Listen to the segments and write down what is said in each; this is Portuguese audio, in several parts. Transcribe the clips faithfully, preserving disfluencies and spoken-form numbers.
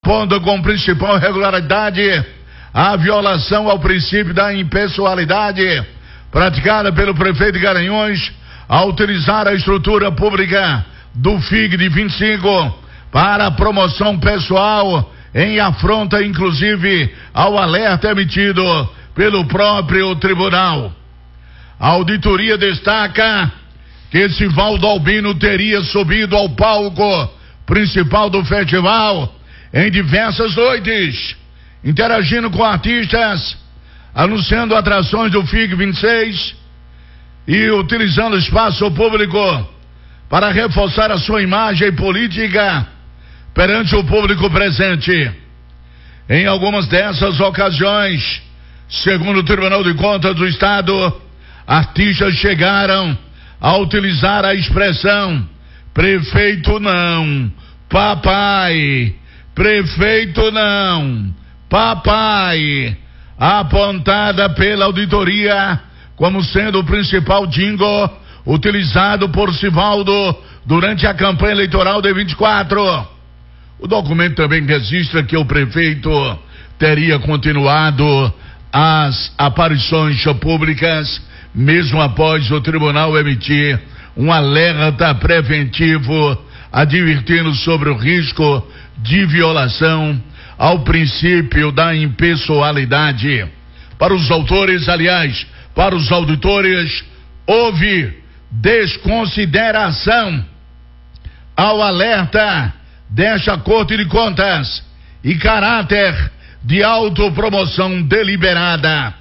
aponta como principal irregularidade a violação ao princípio da impessoalidade praticada pelo prefeito de Garanhuns ao utilizar a estrutura pública do F I G de vinte e cinco para a promoção pessoal, em afronta inclusive ao alerta emitido pelo próprio tribunal. A auditoria destaca que Sivaldo Albino teria subido ao palco principal do festival em diversas noites, interagindo com artistas, anunciando atrações do F I G vinte e seis e utilizando espaço público para reforçar a sua imagem política perante o público presente. Em algumas dessas ocasiões, segundo o Tribunal de Contas do Estado, artistas chegaram a utilizar a expressão prefeito não, papai, prefeito não, papai, apontada pela auditoria como sendo o principal jingle utilizado por Sivaldo durante a campanha eleitoral de vinte e quatro. O documento também registra que o prefeito teria continuado as aparições públicas mesmo após o tribunal emitir um alerta preventivo advertindo sobre o risco de violação ao princípio da impessoalidade. Para os autores, aliás, para os auditores, houve desconsideração ao alerta desta Corte de Contas e caráter de autopromoção deliberada.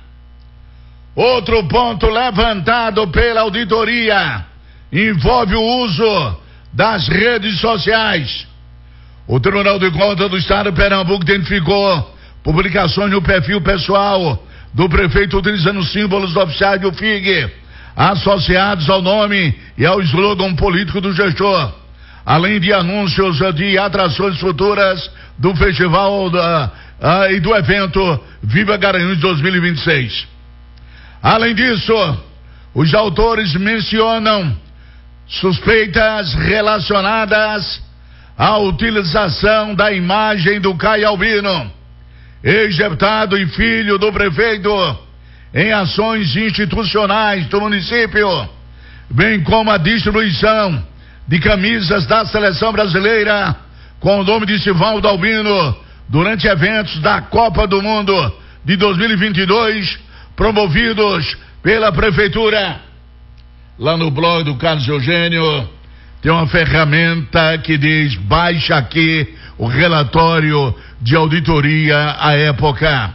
Outro ponto levantado pela auditoria envolve o uso das redes sociais. O Tribunal de Contas do Estado de Pernambuco identificou publicações no perfil pessoal do prefeito utilizando símbolos oficiais do F I G, associados ao nome e ao slogan político do gestor, além de anúncios de atrações futuras do festival da, uh, e do evento Viva Garanhuns dois mil e vinte e seis. Além disso, os autores mencionam suspeitas relacionadas à utilização da imagem do Caio Albino, ex-deputado e filho do prefeito, em ações institucionais do município, bem como a distribuição de camisas da seleção brasileira com o nome de Sivaldo Albino durante eventos da Copa do Mundo de dois mil e vinte e dois, promovidos pela prefeitura. Lá no blog do Carlos Eugênio tem uma ferramenta que diz: baixa aqui o relatório de auditoria à época.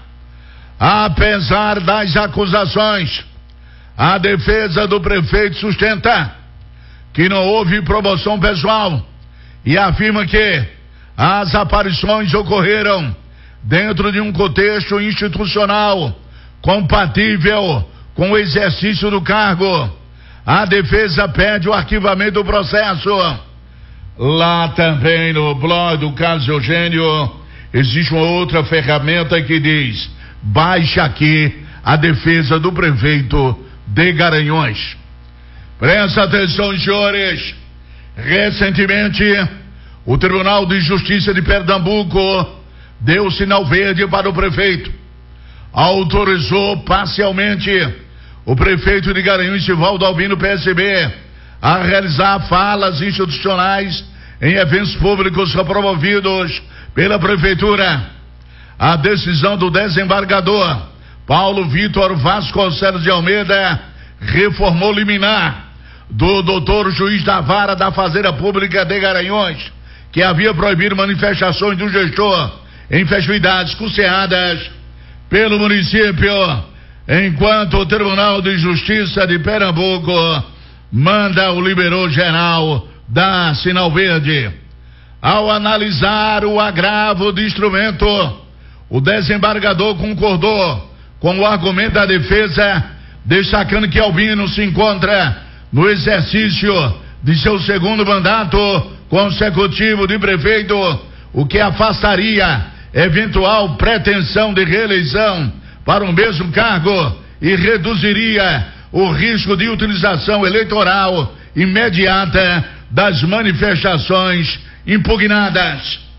Apesar das acusações, a defesa do prefeito sustenta que não houve promoção pessoal e afirma que as aparições ocorreram dentro de um contexto institucional compatível com o exercício do cargo. A defesa pede o arquivamento do processo. Lá também no blog do Carlos Eugênio existe uma outra ferramenta que diz: baixa aqui a defesa do prefeito de Garanhuns. Presta atenção, senhores. Recentemente, o Tribunal de Justiça de Pernambuco deu sinal verde para o prefeito. Autorizou parcialmente o prefeito de Garanhuns, Sivaldo Albino, P S B, a realizar falas institucionais em eventos públicos promovidos pela prefeitura. A decisão do desembargador Paulo Vitor Vasconcelos de Almeida reformou liminar do doutor juiz da vara da Fazenda Pública de Garanhuns, que havia proibido manifestações do gestor em festividades custeadas pelo município, enquanto o Tribunal de Justiça de Pernambuco manda o liberou geral dar sinal verde. Ao analisar o agravo de instrumento, o desembargador concordou com o argumento da defesa, destacando que Albino se encontra no exercício de seu segundo mandato consecutivo de prefeito, o que afastaria eventual pretensão de reeleição para o mesmo cargo e reduziria o risco de utilização eleitoral imediata das manifestações impugnadas.